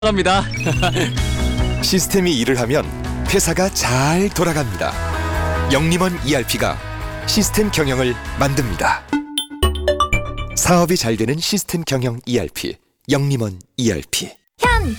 갑니다. 시스템이 일을 하면 회사가 잘 돌아갑니다. 영림원 ERP가 시스템 경영을 만듭니다. 사업이 잘 되는 시스템 경영 ERP, 영림원 ERP. 현